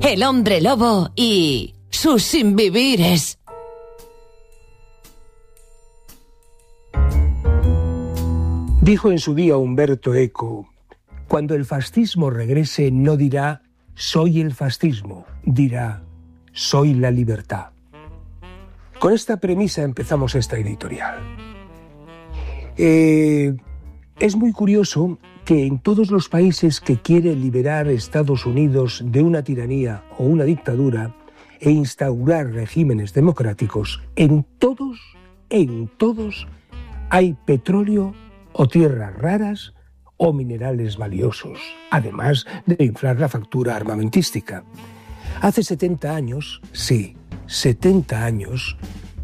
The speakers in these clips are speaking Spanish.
el hombre lobo y sus sinvivires. Dijo en su día Umberto Eco: cuando el fascismo regrese no dirá soy el fascismo, dirá soy la libertad. Con esta premisa empezamos esta editorial. Es muy curioso que en todos los países que quiere liberar Estados Unidos de una tiranía o una dictadura e instaurar regímenes democráticos, en todos hay petróleo o tierras raras o minerales valiosos, además de inflar la factura armamentística. Hace 70 años, sí, 70 años,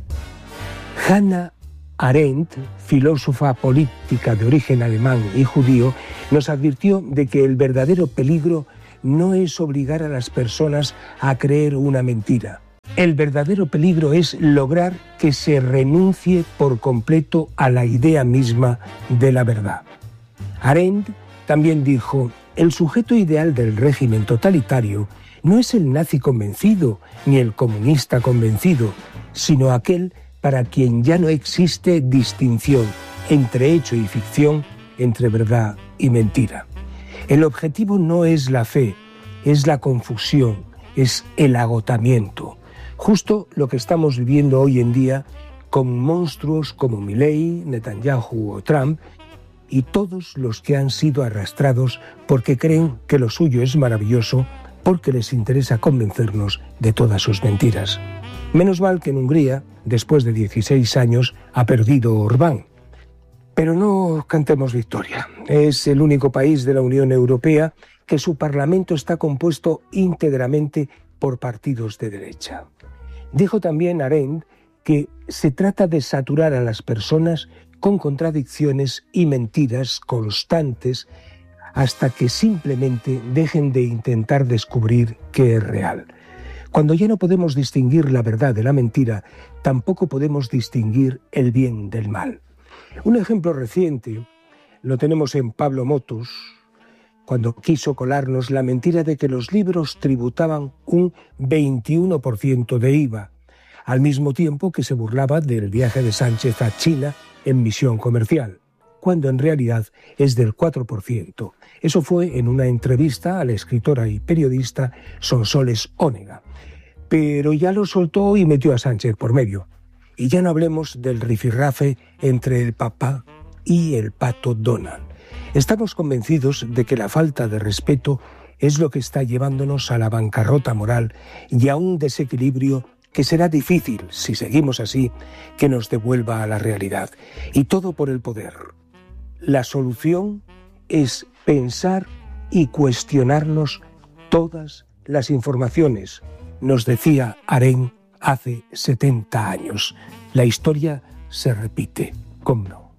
Hannah Arendt, filósofa política de origen alemán y judío, nos advirtió de que el verdadero peligro no es obligar a las personas a creer una mentira. El verdadero peligro es lograr que se renuncie por completo a la idea misma de la verdad. Arendt también dijo: el sujeto ideal del régimen totalitario no es el nazi convencido ni el comunista convencido, sino aquel para quien ya no existe distinción entre hecho y ficción, entre verdad y mentira. El objetivo no es la fe, es la confusión, es el agotamiento. Justo lo que estamos viviendo hoy en día con monstruos como Milei, Netanyahu o Trump, y todos los que han sido arrastrados porque creen que lo suyo es maravilloso, porque les interesa convencernos de todas sus mentiras. Menos mal que en Hungría, después de 16 años, ha perdido Orbán. Pero no cantemos victoria. Es el único país de la Unión Europea que su Parlamento está compuesto íntegramente por partidos de derecha. Dijo también Arendt que se trata de saturar a las personas con contradicciones y mentiras constantes hasta que simplemente dejen de intentar descubrir qué es real. Cuando ya no podemos distinguir la verdad de la mentira, tampoco podemos distinguir el bien del mal. Un ejemplo reciente lo tenemos en Pablo Motos, cuando quiso colarnos la mentira de que los libros tributaban un 21% de IVA, al mismo tiempo que se burlaba del viaje de Sánchez a China en misión comercial, cuando en realidad es del 4%. Eso fue en una entrevista a la escritora y periodista Sonsoles Onega. Pero ya lo soltó y metió a Sánchez por medio. Y ya no hablemos del rifirrafe entre el Papa y el Pato Donald. Estamos convencidos de que la falta de respeto es lo que está llevándonos a la bancarrota moral y a un desequilibrio que será difícil, si seguimos así, que nos devuelva a la realidad. Y todo por el poder. La solución es pensar y cuestionarnos todas las informaciones, nos decía Arendt hace 70 años. La historia se repite, ¿cómo no?